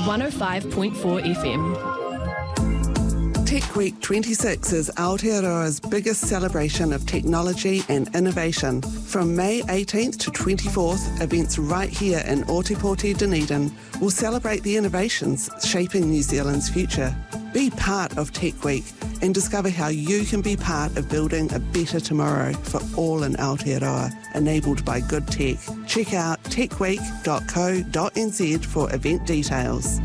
105.4 FM. Tech Week 26 is Aotearoa's biggest celebration of technology and innovation. From May 18th to 24th, events right here in Ōtepoti, Dunedin will celebrate the innovations shaping New Zealand's future. Be part of Tech Week and discover how you can be part of building a better tomorrow for all in Aotearoa, enabled by good tech. Check out techweek.co.nz for event details.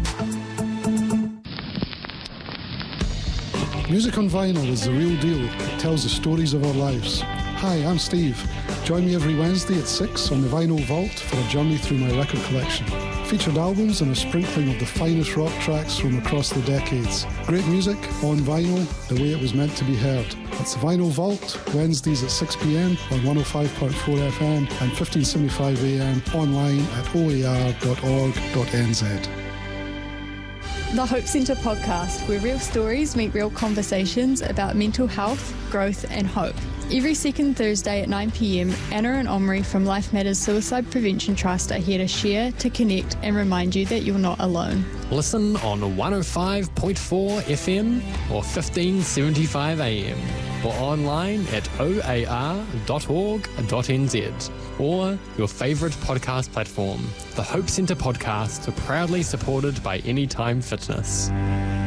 Music on vinyl is the real deal. It tells the stories of our lives. Hi, I'm Steve. Join me every Wednesday at 6 on the Vinyl Vault for a journey through my record collection. Featured albums and a sprinkling of the finest rock tracks from across the decades. Great music on vinyl, the way it was meant to be heard. That's the Vinyl Vault, Wednesdays at 6 p.m. on 105.4 FM and 1575 AM online at oar.org.nz. The Hope Centre podcast, where real stories meet real conversations about mental health, growth and hope. Every second Thursday at 9 p.m, Anna and Omri from Life Matters Suicide Prevention Trust are here to share, to connect and remind you that you're not alone. Listen on 105.4 FM or 1575 AM or online at oar.org.nz or your favourite podcast platform. The Hope Centre podcast, proudly supported by Anytime Fitness.